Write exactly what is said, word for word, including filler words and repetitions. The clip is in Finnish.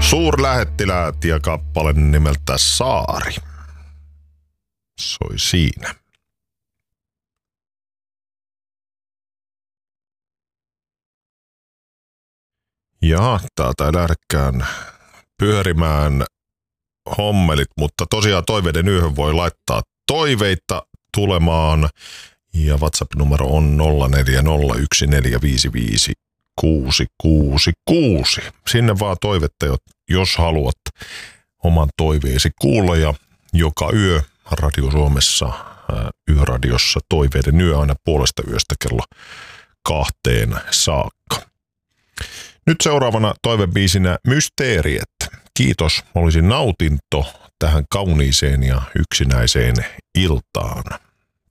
Suurlähettiläät ja kappale nimeltä Saari soi siinä. Ja täältä ei lähdekään pyörimään hommelit, mutta tosiaan toiveiden yöhön voi laittaa toiveita tulemaan. Ja WhatsApp-numero on nolla neljä nolla yksi neljä viisi viisi kuusi kuusi kuusi. Sinne vaan toivetta, jos haluat oman toiveesi kuulla. Ja joka yö Radio Suomessa, ää, yöradiossa toiveiden yö aina puolesta yöstä kello kahteen saakka. Nyt seuraavana toivebiisinä Mysteeriet. Kiitos, olisi nautinto tähän kauniiseen ja yksinäiseen iltaan.